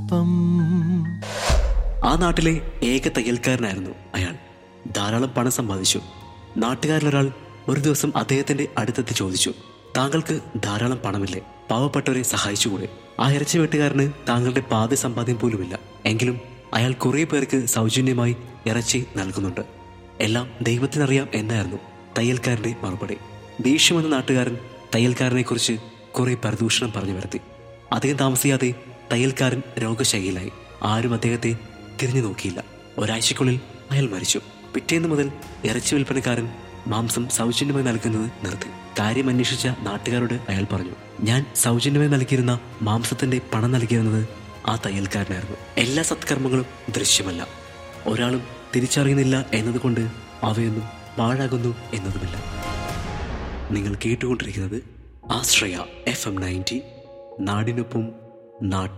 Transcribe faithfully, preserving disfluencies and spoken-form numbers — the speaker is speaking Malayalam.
ശില്പം. ആ നാട്ടിലെ ഏക തയ്യൽക്കാരനായിരുന്നു അയാൾ. ധാരാളം പണം സമ്പാദിച്ചു. നാട്ടുകാരിലൊരാൾ ഒരു ദിവസം അദ്ദേഹത്തിന്റെ അടുത്തെത്തി ചോദിച്ചു, താങ്കൾക്ക് ധാരാളം പണമില്ലേ? പാവപ്പെട്ടവരെ സഹായിച്ചുകൂടെ? ആ ഇറച്ചി വെട്ടുകാരന് താങ്കളുടെ പാതി സമ്പാദ്യം പോലുമില്ല, എങ്കിലും അയാൾ കുറെ പേർക്ക് സൗജന്യമായി ഇറച്ചി നൽകുന്നുണ്ട്. എല്ലാം ദൈവത്തിനറിയാം എന്നായിരുന്നു തയ്യൽക്കാരന്റെ മറുപടി. ദേഷ്യമെന്ന നാട്ടുകാരൻ തയ്യൽക്കാരനെ കുറിച്ച് കുറെ പരദൂഷണം പറഞ്ഞു വരുത്തി. അധികം താമസിയാതെ തയ്യൽക്കാരൻ രോഗശൈലിയിലായി. ആരും അദ്ദേഹത്തെ തിരിഞ്ഞു നോക്കിയില്ല. ഒരാഴ്ചക്കുള്ളിൽ അയാൾ മരിച്ചു. പിറ്റേന്ന് മുതൽ ഇറച്ചി വിൽപ്പനക്കാരൻ മാംസം സൗജന്യമായി നൽകുന്നത് നിർത്തി. കാര്യം അന്വേഷിച്ച നാട്ടുകാരോട് അയാൾ പറഞ്ഞു, ഞാൻ സൗജന്യമായി നൽകിയിരുന്ന മാംസത്തിന്റെ പണം നൽകിയിരുന്നത് ആ തയ്യൽക്കാരനായിരുന്നു. എല്ലാ സത്കർമ്മങ്ങളും ദൃശ്യമല്ല. ഒരാളും തിരിച്ചറിയുന്നില്ല എന്നതുകൊണ്ട് അവയൊന്നും പാഴാകുന്നു എന്നതുമില്ല. നിങ്ങൾ കേട്ടുകൊണ്ടിരിക്കുന്നത് ആശ്രയ എഫ് എം നയൻറ്റി, നാടിനൊപ്പം നാട്ട്